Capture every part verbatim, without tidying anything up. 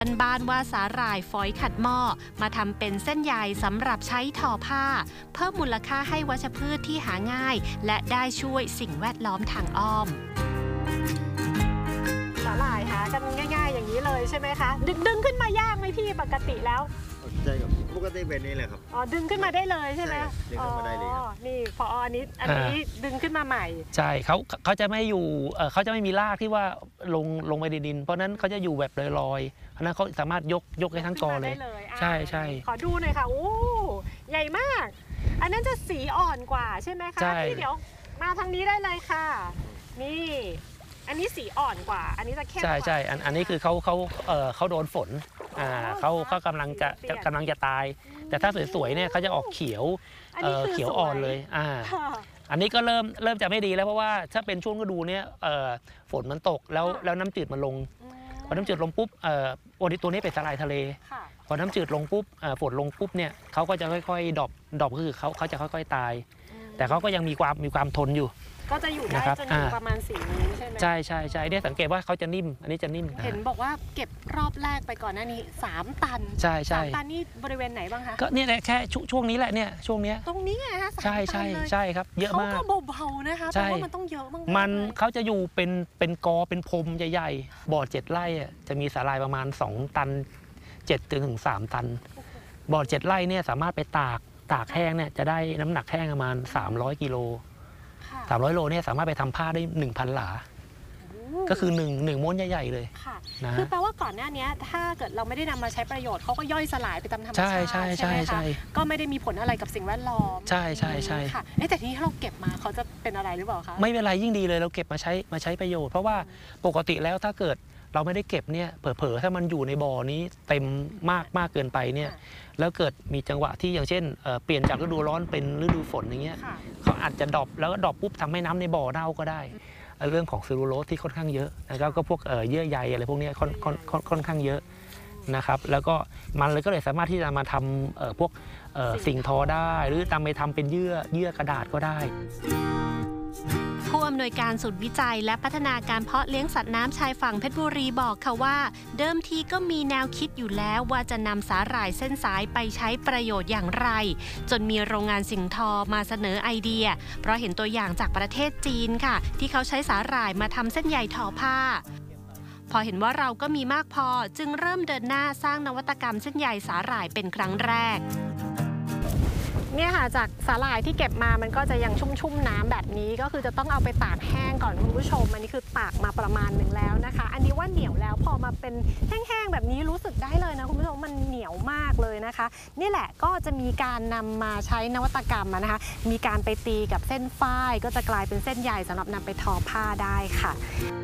บ้านว่าสาหร่ายฝอยขัดหม้อมาทำเป็นเส้นใยสำหรับใช้ทอผ้าเพิ่มมูลค่าให้วัชพืชที่หาง่ายและได้ช่วยสิ่งแวดล้อมทางอ้อมสาหร่ายหากันง่ายๆอย่างนี้เลยใช่ไหมคะดึงดึงขึ้นมายากไหมพี่ปกติแล้วใช่ครับปกติแบบนี้แหละครับอ๋อดึงขึ้นมาได้เลยใช่ไหมดึงขึ้นมาได้เลยครับนี่พออันนี้อันนี้ดึงขึ้นมาใหม่ใช่เขาเขาจะไม่อยู่เขาจะไม่มีรากที่ว่าลงลงไปในดินเพราะนั้นเขาจะอยู่แบบลอยๆเพราะนั้นเขาสามารถยกยกได้ทั้งกอเลยใช่ใช่ขอดูหน่อยค่ะโอ้ใหญ่มากอันนั้นจะสีอ่อนกว่าใช่ไหมคะที่เดี๋ยวมาทางนี้ได้เลยค่ะนี่อันนี้สีอ่อนกว่าอันนี้จะเข้มกว่าใช่ใช่อันอันนี้คือเขาเขาเออเขาโดนฝนอ่าเขาเขากำลังจะกำลังจะตายแต่ถ้าสวยๆเนี่ยเขาจะออกเขียวเออเขียวอ่อนเลยอ่าอันนี้ก็เริ่มเริ่มจะไม่ดีแล้วเพราะว่าถ้าเป็นช่วงฤดูเนี่ยเออฝนมันตกแล้วแล้วน้ำจืดมันลงพอน้ำจืดลงปุ๊บเออตัวนี้เป็นสาหร่ายทะเลพอน้ำจืดลงปุ๊บฝนลงปุ๊บเนี่ยเขาก็จะค่อยๆดรอปดรอปก็คือเขาเขาจะค่อยๆตายแต่เขาก็ยังมีความมีความทนอยู่ก็จะอยู่ได้จนถึงประมาณสี่นิ้วใช่ไหมใช่ใช่ใช่เนี่ยสังเกตว่าเขาจะนิ่มอันนี้จะนิ่มเห็นบอกว่าเก็บรอบแรกไปก่อนหน้านี้สามตันใช่ใช่สามตันนี่บริเวณไหนบ้างคะก็นี่แหละแค่ช่วงนี้แหละเนี่ยช่วงนี้ตรงนี้ไงฮะใช่ใช่ใช่ครับเยอะมากเขาก็เบาๆนะคะเพราะว่ามันต้องเยอะมากมันเขาจะอยู่เป็นเป็นกอเป็นพรมใหญ่ๆบ่อเจ็ดไร่จะมีสาหร่ายประมาณสองตันเจ็ดถึงสามตันบ่อเจ็ดไร่เนี่ยสามารถไปตากตากแห้งเนี่ยจะได้น้ำหนักแห้งประมาณสามร้อยกิโลสามร้อยโลเนี่ยสามารถไปทำผ้าได้ หนึ่งพัน หลาก็คือ1 1ม้วนใหญ่ๆเลยค่ะคือแปลว่าก่อนหน้านี้ถ้าเกิดเราไม่ได้นำมาใช้ประโยชน์เขาก็ย่อยสลายไปตามธรรมชาติใช่ใช่ใช่ก็ไม่ได้มีผลอะไรกับสิ่งแวดล้อมใช่ใช่ใช่ค่ะแต่ทีนี้ถ้าเราเก็บมาเขาจะเป็นอะไรหรือเปล่าคะไม่เป็นไรยิ่งดีเลยเราเก็บมาใช้มาใช้ประโยชน์เพราะว่าปกติแล้วถ้าเกิดเราไม่ได้เก็บเนี่ยเผลอๆถ้ามันอยู่ในบ่อนี้เต็มมากมากเกินไปเนี่ยแล้วเกิดมีจังหวะที่อย่างเช่นเปลี่ยนจากฤดูร้อนเป็นฤดูฝนอย่างเงี้ยเขาอาจจะดรอปแล้วก็ดรอปปุ๊บทำให้น้ำในบ่อเน่าก็ได้เรื่องของเซลลูโลสที่ค่อนข้างเยอะแล้วก็พวกเยื่อใยอะไรพวกนี้ค่อนค่อนค่อนข้างเยอะนะครับแล้วก็มันเลยก็เลยสามารถที่จะมาทำพวกสิ่งทอได้หรือตามไปทำเป็นเยื่อเยื่อกระดาษก็ได้ผู้อำนวยการศูนย์วิจัยและพัฒนาการเพาะเลี้ยงสัตว์น้ำชายฝั่งเพชรบุรีบอกค่ะว่าเดิมทีก็มีแนวคิดอยู่แล้วว่าจะนำสาหร่ายเส้นสายไปใช้ประโยชน์อย่างไรจนมีโรงงานสิ่งทอมาเสนอไอเดียเพราะเห็นตัวอย่างจากประเทศจีนค่ะที่เขาใช้สาหร่ายมาทำเส้นใยทอผ้าพอเห็นว่าเราก็มีมากพอจึงเริ่มเดินหน้าสร้างนวัตกรรมเส้นใยสาหร่ายเป็นครั้งแรกเนี่ยค่ะจากสาหร่ายที่เก็บมามันก็จะยังชุ่มๆน้ำแบบนี้ก็คือจะต้องเอาไปตากแห้งก่อนคุณผู้ชมอันนี้คือตากมาประมาณหนึ่งแล้วนะคะอันนี้ว่าเหนียวแล้วพอมาเป็นแห้งๆแบบนี้รู้สึกได้เลยนะคุณผู้ชมมันเหนียวมากเลยนะคะนี่แหละก็จะมีการนำมาใช้นวัตกรรมนะคะมีการไปตีกับเส้นฝ้ายก็จะกลายเป็นเส้นใยสำหรับนำไปทอผ้าได้ค่ะ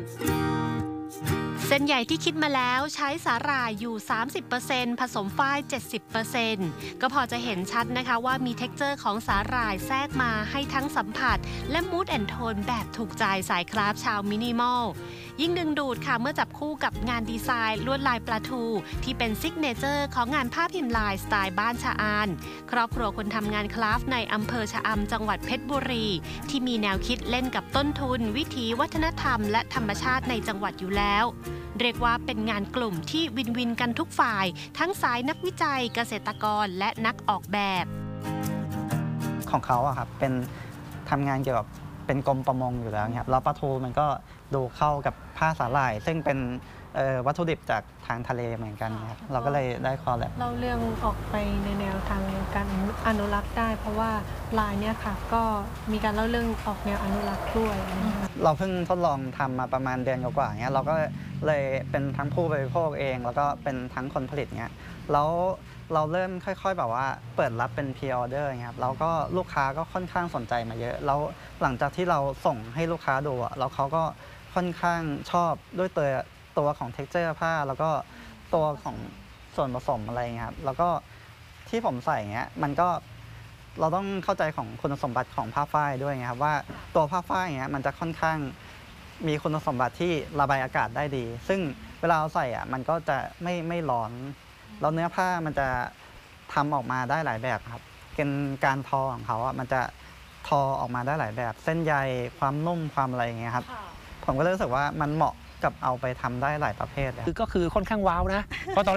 เส้นใยที่คิดมาแล้วใช้สาหร่ายอยู่ สามสิบเปอร์เซ็นต์ ผสมฝ้าย เจ็ดสิบเปอร์เซ็นต์ ก็พอจะเห็นชัดนะคะว่ามีเท็กเจอร์ของสาหร่ายแทรกมาให้ทั้งสัมผัสและมูดแอนโทนแบบถูกใจสายคราฟชาวมินิมอลยิ่งดึงดูดค่ะเมื่อจับคู่กับงานดีไซน์ลวดลายปลาทูที่เป็นซิกเนเจอร์ของงานผ้าพิมพ์ลายสไตล์บ้านชะอานครอบครัวคนทำงานคราฟในอำเภอชะอำจังหวัดเพชรบุรีที่มีแนวคิดเล่นกับต้นทุนวิถีวัฒนธรรมและธรรมชาติในจังหวัดอยู่แล้วเรียกว่าเป็นงานกลุ่มที่วินวินกันทุกฝ่ายทั้งสายนักวิจัยเกษตรกรและนักออกแบบของเขาอะครับเป็นทำงานเกี่ยวกับเป็นกรมประมงอยู่แล้วครับแล้วปลาทูมันก็ดูเข้ากับผ้าสาหร่ายซึ่งเป็นวัตถุดิบจากทางทะเลเหมือนกันครับเราก็เลยได้คอลแลบเราเรื่องออกไปในแนวทางการอนุรักษ์ได้เพราะว่าลายเนี่ยค่ะก็มีการเล่าเรื่องออกแนวอนุรักษ์ด้วยเราเพิ่งทดลองทำมาประมาณเดือนกว่าๆเงี้ยเราก็เลยเป็นทั้งผู้บริโภคเองแล้วก็เป็นทั้งคนผลิตเงี้ยแล้วเราเริ่มค่อยๆแบบว่าเปิดรับเป็นพรีออเดอร์ครับแล้วก็ลูกค้าก็ค่อนข้างสนใจมาเยอะแล้วหลังจากที่เราส่งให้ลูกค้าดูอ่ะแล้วเขาก็ค่อนข้างชอบด้วยตัวตัวของ texture ผ้าแล้วก็ตัวของส่วนผสมอะไรเงี้ยครับแล้วก็ที่ผมใส่เงี้ยมันก็เราต้องเข้าใจของคุณสมบัติของผ้าฝ้ายด้วยครับว่าตัวผ้าฝ้ายเงี้ยมันจะค่อนข้างมีคุณสมบัติที่ระบายอากาศได้ดีซึ่งเวลาเราใส่อ่ะมันก็จะไม่ไม่ร้อนแล้วเนื้อผ้ามันจะทำออกมาได้หลายแบบครับเป็นการทอของเขาอ่ะมันจะทอออกมาได้หลายแบบเส้นใยความนุ่มความอะไรอย่างเงี้ยครับผมก็รู้สึกว่ามันเหมาะกับเอาไปทำได้หลายประเภทเลยคือก็คือค่อนข้างว้าวนะเพราะตอน